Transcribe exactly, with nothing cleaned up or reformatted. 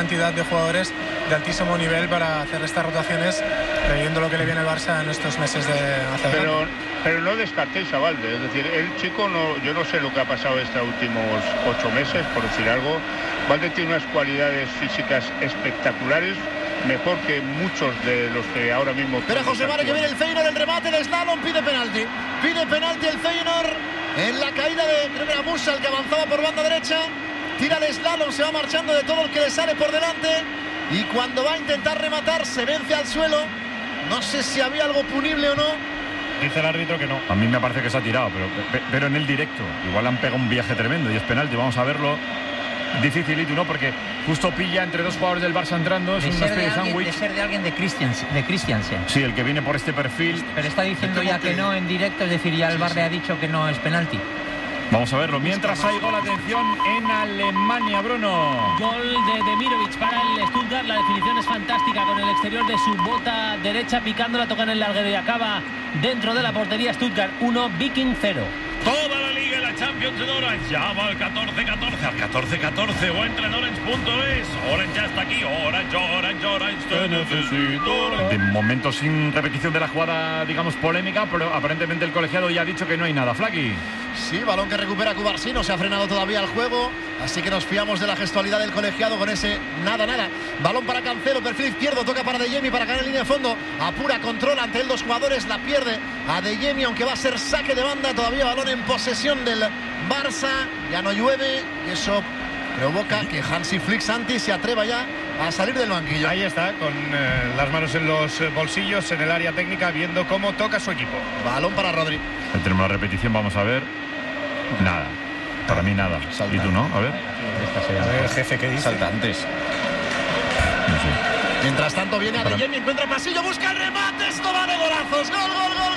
cantidad de jugadores de altísimo nivel para hacer estas rotaciones, previendo lo que le viene al Barça en estos meses de hacia pero, adelante. pero no descartéis a Valde, es decir, el chico, no, yo no sé lo que ha pasado estos últimos ocho meses, por decir algo. Valde tiene unas cualidades físicas espectaculares, mejor que muchos de los que ahora mismo... Pero José Mari, que viene el Feyenoord, el remate, el slalom, pide penalti. Pide penalti el Feyenoord en la caída de, creo que era Musa, el que avanzaba por banda derecha. Tira el slalom, se va marchando de todo el que le sale por delante. Y cuando va a intentar rematar, se vence al suelo. No sé si había algo punible o no. Dice el árbitro que no. A mí me parece que se ha tirado, pero, pero en el directo. Igual han pegado un viaje tremendo y es penalti, vamos a verlo. Dificilito, ¿no? Porque justo pilla entre dos jugadores del Barça entrando. Es de, una ser especie de, de alguien, sándwich. de ser de alguien de Christiansen, de Christiansen. Sí, el que viene por este perfil. Pero está diciendo ya que no en directo, es decir, ya el V A R le ha dicho que no es penalti. Vamos a verlo. Mientras hay gol, atención, en Alemania, Bruno. Gol de Demirovic para el Stuttgart. La definición es fantástica con el exterior de su bota derecha, picándola, toca en el larguero y acaba dentro de la portería. Stuttgart uno, Viking cero. Toda la liga y la Champions en Orange. Llama al catorce catorce, al catorce catorce o entra en orange punto es. Orange ya está aquí. Orange, Orange, Orange, te necesito. De momento sin repetición de la jugada, digamos, polémica, pero aparentemente el colegiado ya ha dicho que no hay nada. Flaky. Sí, balón que recupera Cubarsí, no se ha frenado todavía el juego, así que nos fiamos de la gestualidad del colegiado con ese nada, nada. Balón para Cancelo, perfil izquierdo, toca para De Jemi para ganar en línea de fondo, apura, controla ante él dos jugadores, la pierde a De Jemi, aunque va a ser saque de banda, todavía balón en posesión del Barça, ya no llueve y eso provoca que Hansi Flick Santi se atreva ya a salir del banquillo. Ahí está, con eh, las manos en los bolsillos, en el área técnica, viendo cómo toca su equipo. Balón para Rodri. Tenemos la repetición, vamos a ver. Nada, para mí nada. Salta. ¿Y tú no? A ver. A ver el jefe que dice. Salta antes. No sé. Mientras tanto viene a Para... De Jemi, encuentra el pasillo, busca el remate.